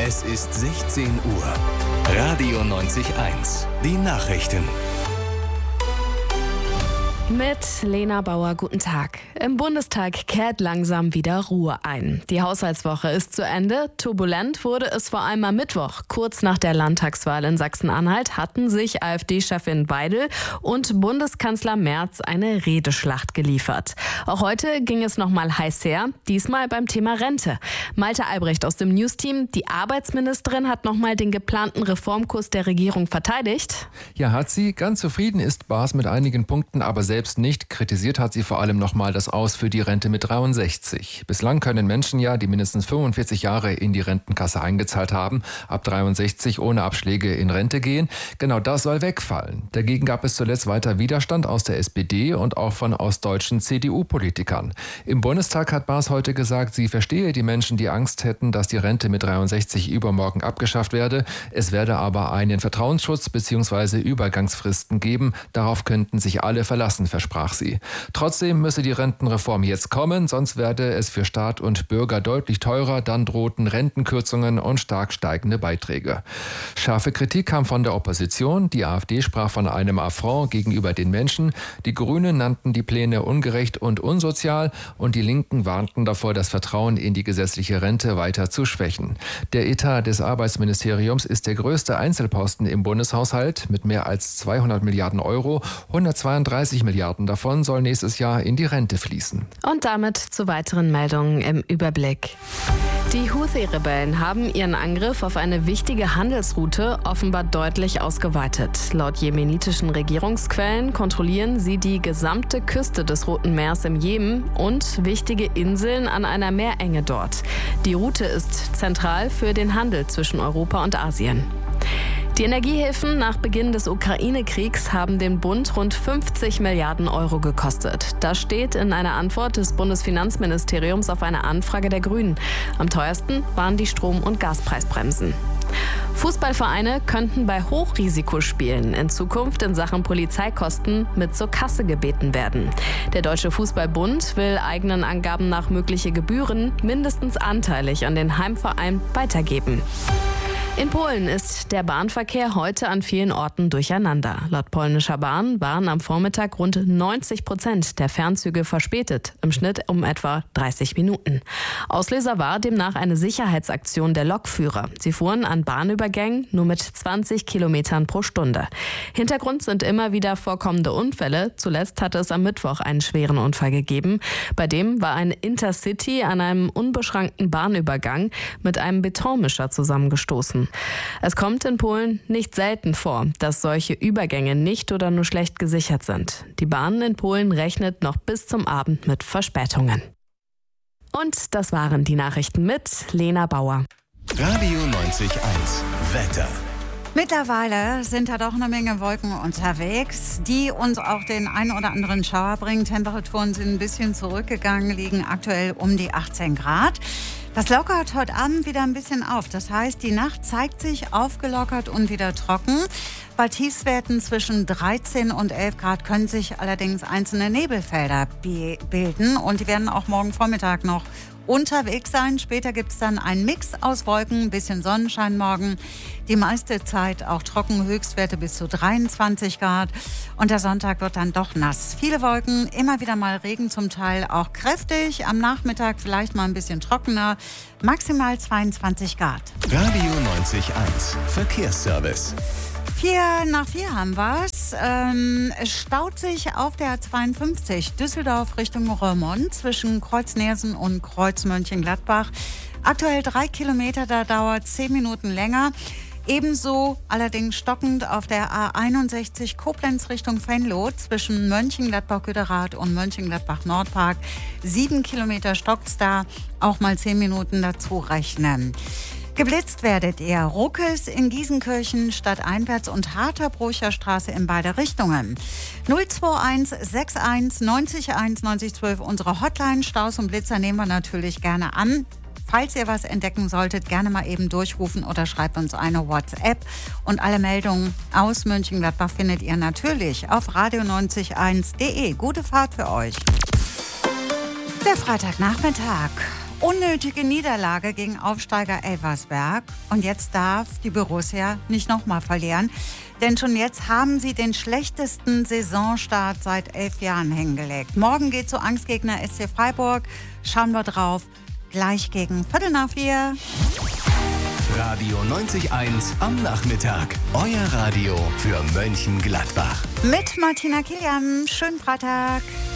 Es ist 16 Uhr. Radio 90.1. Die Nachrichten. Mit Lena Bauer, guten Tag. Im Bundestag kehrt langsam wieder Ruhe ein. Die Haushaltswoche ist zu Ende. Turbulent wurde es vor allem am Mittwoch. Kurz nach der Landtagswahl in Sachsen-Anhalt hatten sich AfD-Chefin Weidel und Bundeskanzler Merz eine Redeschlacht geliefert. Auch heute ging es nochmal heiß her, diesmal beim Thema Rente. Malte Albrecht aus dem News-Team, die Arbeitsministerin hat nochmal den geplanten Reformkurs der Regierung verteidigt. Ja, hat sie. Ganz zufrieden ist Baas mit einigen Punkten, aber selbst nicht. Kritisiert hat sie vor allem nochmal das Aus für die Rente mit 63. Bislang können Menschen ja, die mindestens 45 Jahre in die Rentenkasse eingezahlt haben, ab 63 ohne Abschläge in Rente gehen. Genau das soll wegfallen. Dagegen gab es zuletzt weiter Widerstand aus der SPD und auch von ostdeutschen CDU-Politikern. Im Bundestag hat Baas heute gesagt, sie verstehe die Menschen, die Angst hätten, dass die Rente mit 63 übermorgen abgeschafft werde. Es werde aber einen Vertrauensschutz bzw. Übergangsfristen geben. Darauf könnten sich alle verlassen, versprach sie. Trotzdem müsse die Rentenreform jetzt kommen, sonst werde es für Staat und Bürger deutlich teurer, dann drohten Rentenkürzungen und stark steigende Beiträge. Scharfe Kritik kam von der Opposition, die AfD sprach von einem Affront gegenüber den Menschen, die Grünen nannten die Pläne ungerecht und unsozial und die Linken warnten davor, das Vertrauen in die gesetzliche Rente weiter zu schwächen. Der Etat des Arbeitsministeriums ist der größte Einzelposten im Bundeshaushalt mit mehr als 200 Milliarden Euro, 132 Milliarden davon soll nächstes Jahr in die Rente fließen. Und damit zu weiteren Meldungen im Überblick. Die Houthi-Rebellen haben ihren Angriff auf eine wichtige Handelsroute offenbar deutlich ausgeweitet. Laut jemenitischen Regierungsquellen kontrollieren sie die gesamte Küste des Roten Meers im Jemen und wichtige Inseln an einer Meerenge dort. Die Route ist zentral für den Handel zwischen Europa und Asien. Die Energiehilfen nach Beginn des Ukraine-Kriegs haben den Bund rund 50 Milliarden Euro gekostet. Das steht in einer Antwort des Bundesfinanzministeriums auf eine Anfrage der Grünen. Am teuersten waren die Strom- und Gaspreisbremsen. Fußballvereine könnten bei Hochrisikospielen in Zukunft in Sachen Polizeikosten mit zur Kasse gebeten werden. Der Deutsche Fußballbund will eigenen Angaben nach mögliche Gebühren mindestens anteilig an den Heimverein weitergeben. In Polen ist der Bahnverkehr heute an vielen Orten durcheinander. Laut polnischer Bahn waren am Vormittag rund 90% der Fernzüge verspätet, im Schnitt um etwa 30 Minuten. Auslöser war demnach eine Sicherheitsaktion der Lokführer. Sie fuhren an Bahnübergängen nur mit 20 Kilometern pro Stunde. Hintergrund sind immer wieder vorkommende Unfälle. Zuletzt hatte es am Mittwoch einen schweren Unfall gegeben. Bei dem war ein Intercity an einem unbeschrankten Bahnübergang mit einem Betonmischer zusammengestoßen. Es kommt in Polen nicht selten vor, dass solche Übergänge nicht oder nur schlecht gesichert sind. Die Bahn in Polen rechnet noch bis zum Abend mit Verspätungen. Und das waren die Nachrichten mit Lena Bauer. Radio 90.1. Wetter. Mittlerweile sind da doch eine Menge Wolken unterwegs, die uns auch den einen oder anderen Schauer bringen. Temperaturen sind ein bisschen zurückgegangen, liegen aktuell um die 18 Grad. Das lockert heute Abend wieder ein bisschen auf. Das heißt, die Nacht zeigt sich aufgelockert und wieder trocken. Bei Tiefstwerten zwischen 13 und 11 Grad können sich allerdings einzelne Nebelfelder bilden. Und die werden auch morgen Vormittag noch unterwegs sein. Später gibt es dann einen Mix aus Wolken, ein bisschen Sonnenschein morgen. Die meiste Zeit auch trocken, Höchstwerte bis zu 23 Grad. Und der Sonntag wird dann doch nass. Viele Wolken, immer wieder mal Regen, zum Teil auch kräftig. Am Nachmittag vielleicht mal ein bisschen trockener, maximal 22 Grad. Radio 90.1. Verkehrsservice. 3:04 haben wir es. Es staut sich auf der 52 Düsseldorf Richtung Roermond zwischen Kreuzniersen und Kreuz-Mönchengladbach. Aktuell 3 Kilometer, da dauert 10 Minuten länger. Ebenso allerdings stockend auf der A61 Koblenz Richtung Venlo zwischen Mönchengladbach-Güderath und Mönchengladbach-Nordpark. 7 Kilometer stockt's da, auch mal 10 Minuten dazu rechnen. Geblitzt werdet ihr. Ruckes in Gießenkirchen stadteinwärts und Harterbrucher Straße in beide Richtungen. 021 61 90 1 90 12 unsere Hotline. Staus und Blitzer nehmen wir natürlich gerne an. Falls ihr was entdecken solltet, gerne mal eben durchrufen oder schreibt uns eine WhatsApp. Und alle Meldungen aus Mönchengladbach findet ihr natürlich auf radio901.de. Gute Fahrt für euch. Der Freitagnachmittag. Unnötige Niederlage gegen Aufsteiger Elversberg. Und jetzt darf die Borussia nicht nochmal verlieren. Denn schon jetzt haben sie den schlechtesten Saisonstart seit 11 Jahren hingelegt. Morgen geht zu Angstgegner SC Freiburg. Schauen wir drauf. Gleich gegen 3:45. Radio 90.1 am Nachmittag. Euer Radio für Mönchengladbach. Mit Martina Kilian. Schönen Freitag.